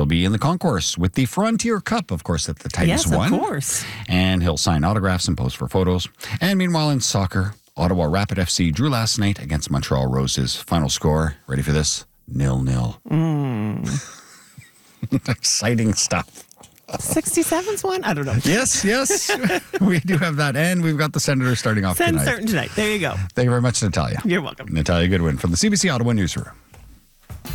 he'll be in the concourse with the Frontier Cup, of course, that the Titans Yes, won. of course. And he'll sign autographs and pose for photos. And meanwhile, in soccer, Ottawa Rapid FC drew last night against Montreal Roses. Final score, ready for this? 0-0. Exciting stuff. 67's one? I don't know. Yes. We do have that. And we've got the Senators starting off Send tonight. certain tonight. There you go. Thank you very much, Natalia. You're welcome. Natalia Goodwin from the CBC Ottawa Newsroom.